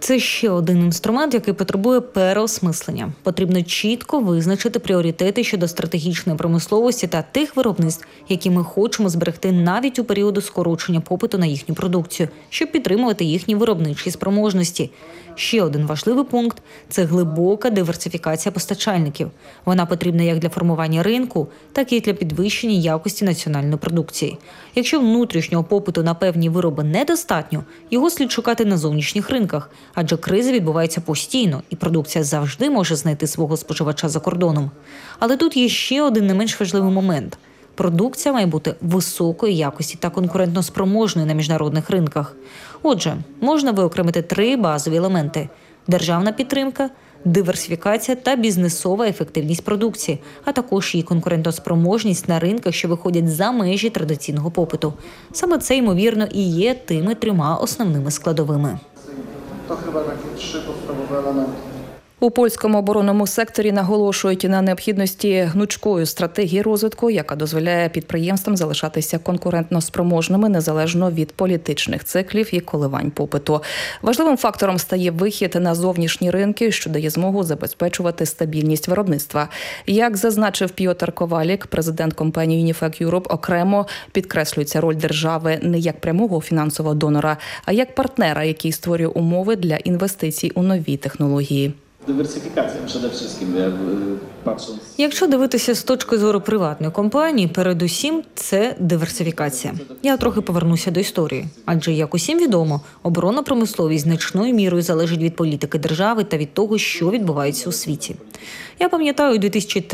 Це ще один інструмент, який потребує переосмислення. Потрібно чітко визначити пріоритети щодо стратегічної промисловості та тих виробництв, які ми хочемо зберегти навіть у періоди скорочення попиту на їхню продукцію, щоб підтримувати їхні виробничі спроможності. Ще один важливий пункт – це глибока диверсифікація постачальників. Вона потрібна як для формування ринку, так і для підвищення якості національної продукції. Якщо внутрішнього попиту на певні вироби недостатньо, його слід шукати на зовнішніх ринках, адже криза відбувається постійно, і продукція завжди може знайти свого споживача за кордоном. Але тут є ще один не менш важливий момент. Продукція має бути високої якості та конкурентноспроможною на міжнародних ринках. Отже, можна виокремити 3 базові елементи – державна підтримка, диверсифікація та бізнесова ефективність продукції, а також її конкурентоспроможність на ринках, що виходять за межі традиційного попиту. Саме це, ймовірно, і є тими 3 основними складовими. To chyba takie 3 podstawowe elementy. У польському оборонному секторі наголошують на необхідності гнучкої стратегії розвитку, яка дозволяє підприємствам залишатися конкурентно спроможними незалежно від політичних циклів і коливань попиту. Важливим фактором стає вихід на зовнішні ринки, що дає змогу забезпечувати стабільність виробництва. Як зазначив Пьотр Ковалік, президент компанії Unifac Europe, окремо підкреслюється роль держави не як прямого фінансового донора, а як партнера, який створює умови для інвестицій у нові технології. Dywersyfikacja przede wszystkim, patrząc... Якщо дивитися з точки зору приватної компанії, передусім це диверсифікація. Я трохи повернуся до історії. Адже, як усім відомо, оборонна промисловість значною мірою залежить від політики держави та від того, що відбувається у світі. Я пам'ятаю, у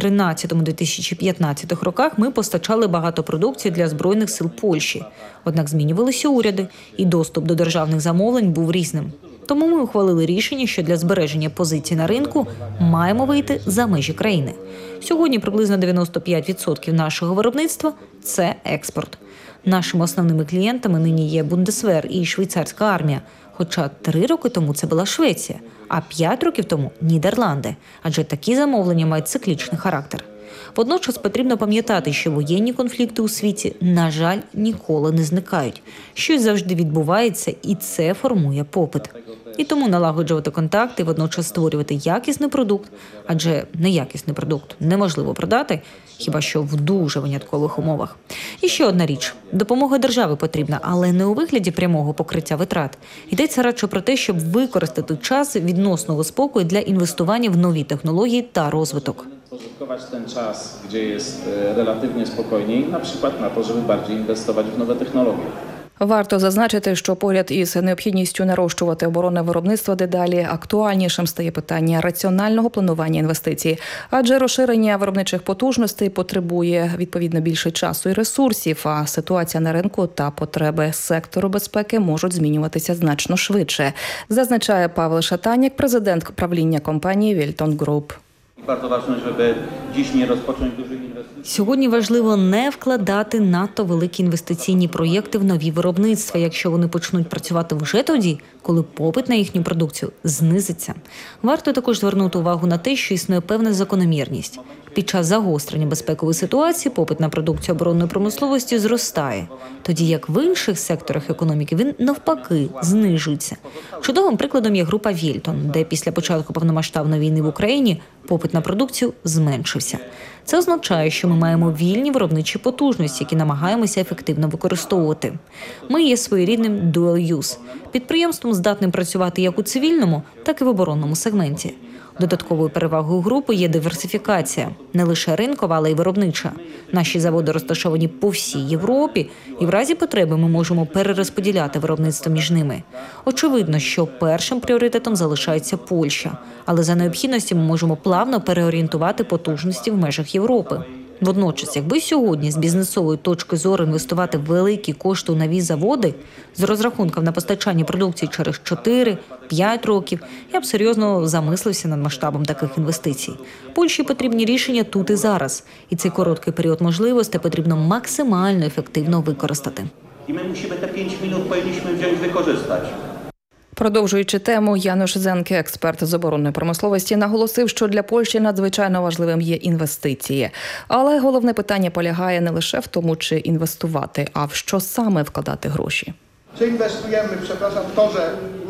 2013-2015 роках ми постачали багато продукції для Збройних сил Польщі. Однак змінювалися уряди, і доступ до державних замовлень був різним. Тому ми ухвалили рішення, що для збереження позицій на ринку маємо вийти за межі країни. Сьогодні приблизно 95% нашого виробництва – це експорт. Нашими основними клієнтами нині є Бундесвер і швейцарська армія. Хоча 3 роки тому це була Швеція, а 5 років тому – Нідерланди. Адже такі замовлення мають циклічний характер. Водночас потрібно пам'ятати, що воєнні конфлікти у світі, на жаль, ніколи не зникають. Щось завжди відбувається, і це формує попит. І тому налагоджувати контакти, водночас створювати якісний продукт, адже неякісний продукт неможливо продати, хіба що в дуже виняткових умовах. І ще одна річ. Допомога держави потрібна, але не у вигляді прямого покриття витрат. Йдеться радше про те, щоб використати час відносного спокою для інвестування в нові технології та розвиток. Spożytkować ten czas, gdzie jest relatywnie spokojniej, na przykład na to, żeby bardziej inwestować w nowe technologie. Варто зазначити, що поряд із необхідністю нарощувати оборонне виробництво дедалі актуальнішим стає питання раціонального планування інвестицій. Адже розширення виробничих потужностей потребує відповідно більше часу і ресурсів, а ситуація на ринку та потреби сектору безпеки можуть змінюватися значно швидше, зазначає Павел Шатанік, президент правління компанії Wilton Group. Bardzo ważne, żeby dziś nie rozpocząć dużych inwestycji. Сьогодні важливо не вкладати надто великі інвестиційні проєкти в нові виробництва, якщо вони почнуть працювати вже тоді, коли попит на їхню продукцію знизиться. Варто також звернути увагу на те, що існує певна закономірність. Під час загострення безпекової ситуації попит на продукцію оборонної промисловості зростає, тоді як в інших секторах економіки він навпаки знижується. Чудовим прикладом є група Wilton, де після початку повномасштабної війни в Україні попит на продукцію зменшився. Це означає, що ми маємо вільні виробничі потужності, які намагаємося ефективно використовувати. Ми є своєрідним dual use – підприємством, здатним працювати як у цивільному, так і в оборонному сегменті. Додатковою перевагою групи є диверсифікація. Не лише ринкова, але й виробнича. Наші заводи розташовані по всій Європі, і в разі потреби ми можемо перерозподіляти виробництво між ними. Очевидно, що першим пріоритетом залишається Польща, але за необхідності ми можемо плавно переорієнтувати потужності в межах Європи. Водночас, якби сьогодні з бізнесової точки зору інвестувати великі кошти у нові заводи з розрахунком на постачання продукції через 4-5 років, я б серйозно замислився над масштабом таких інвестицій. Польщі потрібні рішення тут і зараз. І цей короткий період можливостей потрібно максимально ефективно використати. I my musimy te 5 minut powinniśmy wziąć, wykorzystać. Продовжуючи тему, Януш Зенке, експерт з оборонної промисловості, наголосив, що для Польщі надзвичайно важливим є інвестиції. Але головне питання полягає не лише в тому, чи інвестувати, а в що саме вкладати гроші. Czy inwestujemy, przepraszam, w to, że